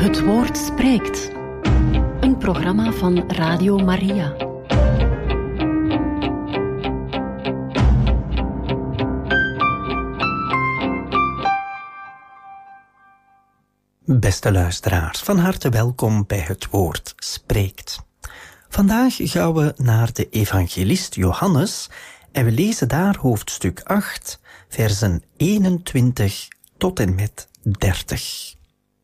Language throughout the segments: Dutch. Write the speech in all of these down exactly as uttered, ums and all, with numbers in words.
Het Woord spreekt. Een programma van Radio Maria. Beste luisteraars, van harte welkom bij Het Woord spreekt. Vandaag gaan we naar de evangelist Johannes en we lezen daar hoofdstuk acht, versen eenentwintig tot en met dertig.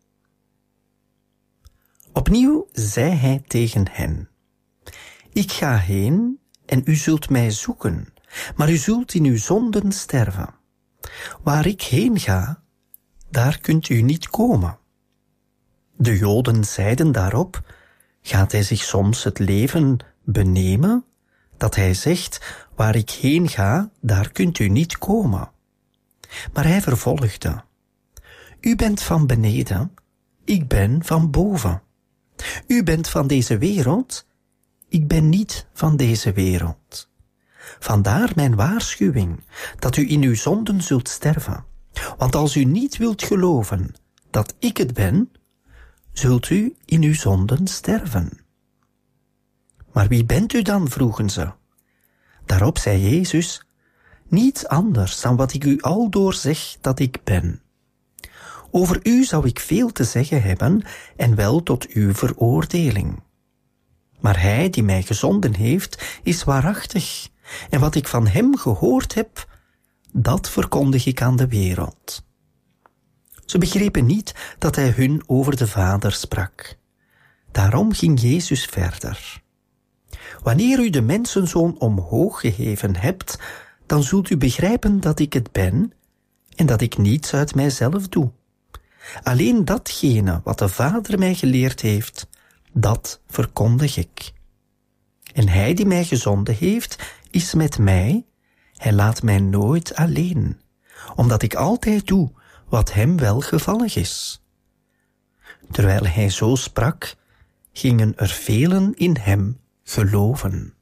Opnieuw zei hij tegen hen: Ik ga heen en u zult mij zoeken, maar u zult in uw zonden sterven. Waar ik heen ga, daar kunt u niet komen. De Joden zeiden daarop: Gaat hij zich soms het leven benemen, dat hij zegt: Waar ik heen ga, daar kunt u niet komen. Maar hij vervolgde: U bent van beneden, ik ben van boven. U bent van deze wereld, ik ben niet van deze wereld. Vandaar mijn waarschuwing, dat u in uw zonden zult sterven. Want als u niet wilt geloven dat ik het ben, zult u in uw zonden sterven. Maar wie bent u dan, vroegen ze. Daarop zei Jezus: Niets anders dan wat ik u aldoor zeg dat ik ben. Over u zou ik veel te zeggen hebben en wel tot uw veroordeling. Maar hij die mij gezonden heeft, is waarachtig. En wat ik van hem gehoord heb, dat verkondig ik aan de wereld. Ze begrepen niet dat hij hun over de Vader sprak. Daarom ging Jezus verder. Wanneer u de mensenzoon omhoog geheven hebt, dan zult u begrijpen dat ik het ben en dat ik niets uit mijzelf doe. Alleen datgene wat de Vader mij geleerd heeft, dat verkondig ik. En hij die mij gezonden heeft, is met mij. Hij laat mij nooit alleen, omdat ik altijd doe wat hem welgevallig is. Terwijl hij zo sprak, gingen er velen in hem geloven.